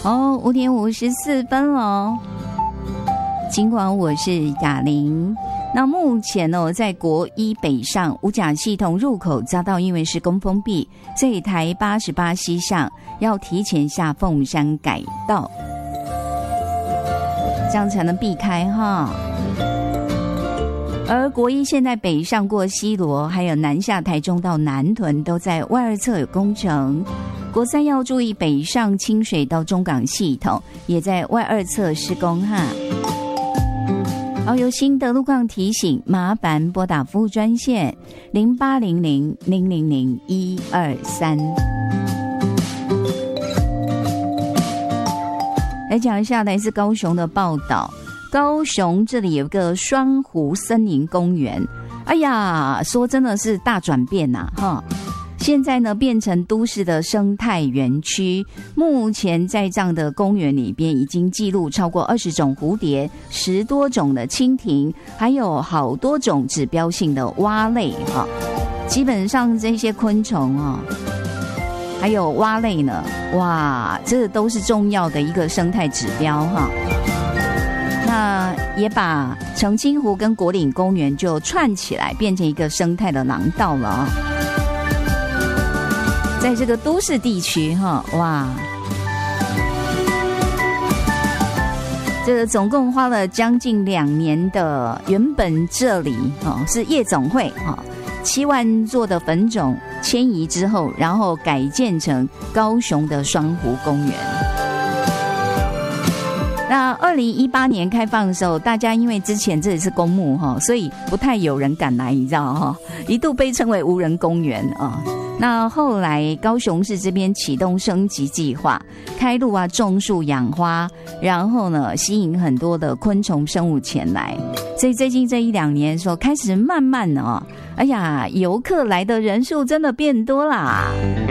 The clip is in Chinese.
5点54分了。尽管我是雅玲，那目前呢，在国一北上五甲系统入口遭到因为施工封闭，所以台88西上要提前下凤山改道，这样才能避开哈。而国一现在北上过西螺，还有南下台中到南屯，都在外二侧有工程。国三要注意北上清水到中港系统，也在外二侧施工哈。好，有新的路况提醒，麻烦拨打服务专线0800-000-123。来讲一下来自高雄的报道。高雄这里有个双湖森林公园，哎呀，说真的是大转变呐，哈！现在呢变成都市的生态园区，目前在这样的公园里边已经记录超过20种蝴蝶，10多种的蜻蜓，还有好多种指标性的蛙类哈。基本上这些昆虫啊，还有蛙类呢，哇，这都是重要的一个生态指标哈。那也把澄清湖跟国岭公园就串起来，变成一个生态的廊道了啊！在这个都市地区哈，哇，这个总共花了将近2年的，原本这里是夜总会7万座的粉种迁移之后，然后改建成高雄的双湖公园。那2018年开放的时候，大家因为之前这里是公墓所以不太有人敢来，你知道一度被称为无人公园啊。那后来高雄市这边启动升级计划，开路啊，种树养花，然后呢吸引很多的昆虫生物前来，所以最近这1-2年说开始慢慢哎呀，游客来的人数真的变多啦。